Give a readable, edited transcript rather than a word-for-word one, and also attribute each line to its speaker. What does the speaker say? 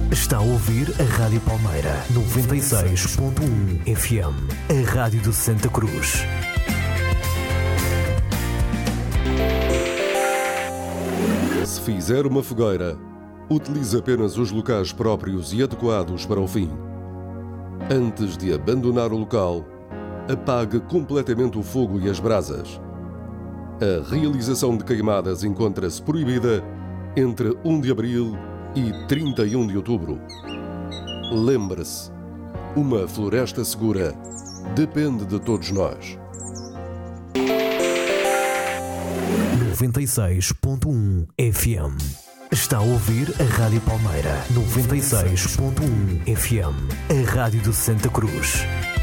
Speaker 1: Está a ouvir a Rádio Palmeira 96.1 FM, a Rádio de Santa Cruz.
Speaker 2: Se fizer uma fogueira, utilize apenas os locais próprios e adequados para o fim. Antes de abandonar o local, apague completamente o fogo e as brasas. A realização de queimadas encontra-se proibida entre 1 de abril e 31 de outubro. Lembre-se, uma floresta segura depende de todos nós.
Speaker 1: 96.1 FM. Está a ouvir a Rádio Palmeira 96.1 FM, a Rádio de Santa Cruz.